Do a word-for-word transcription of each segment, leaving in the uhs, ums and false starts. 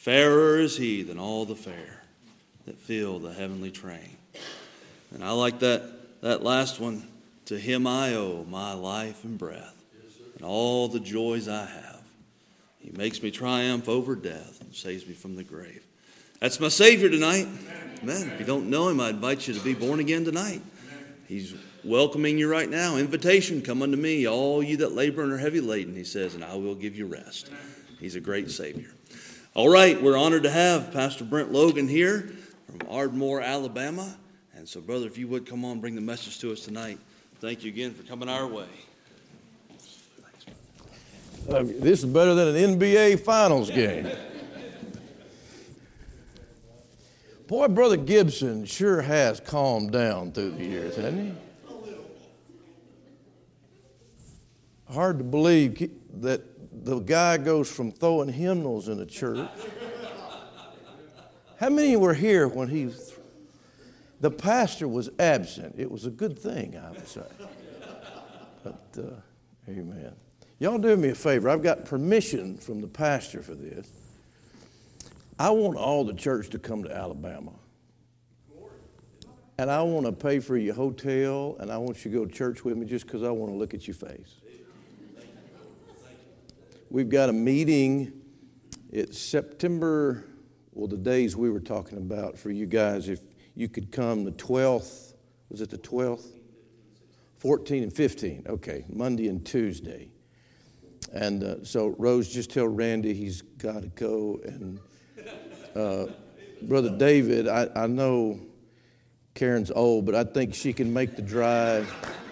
Fairer is he than all the fair that fill the heavenly train. And I like that, that last one. To him I owe my life and breath and all the joys I have. He makes me triumph over death and saves me from the grave. That's my Savior tonight. Amen. If you don't know him, I invite you to be born again tonight. He's welcoming you right now. Invitation, come unto me, all you that labor and are heavy laden, he says, and I will give you rest. He's a great Savior. All right, we're honored to have Pastor Brent Logan here from Ardmore, Alabama. And so, brother, if you would come on, bring the message to us tonight. Thank you again for coming our way. Um, this is better than an N B A Finals game. Boy, Brother Gibson sure has calmed down through the years, hasn't he? Hard to believe that the guy goes from throwing hymnals in a church. How many were here when he was... The pastor was absent. It was a good thing, I would say. But, uh, amen. Y'all do me a favor. I've got permission from the pastor for this. I want all the church to come to Alabama. And I want to pay for your hotel, and I want you to go to church with me just because I want to look at your face. We've got a meeting. It's September, well, the days we were talking about for you guys, if you could come the twelfth, was it the twelfth? fourteen and fifteen, okay, Monday and Tuesday. And uh, so, Rose, just tell Randy he's got to go. And uh, Brother David, I, I know Karen's old, but I think she can make the drive.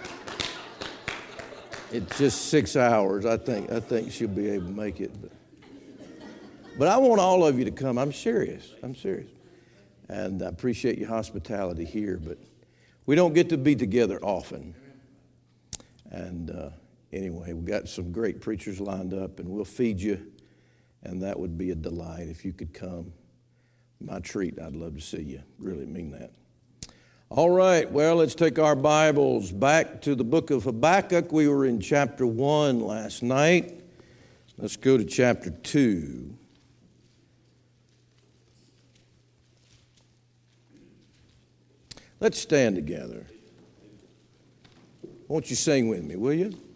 It's just six hours. I think I think she'll be able to make it. But, but I want all of you to come. I'm serious. I'm serious. And I appreciate your hospitality here, but we don't get to be together often. And uh, anyway, we've got some great preachers lined up, and we'll feed you, and that would be a delight if you could come. My treat. I'd love to see you. Really mean that. All right, well, let's take our Bibles back to the book of Habakkuk. We were in chapter one last night. Let's go to chapter two. Let's stand together. Won't you sing with me, will you?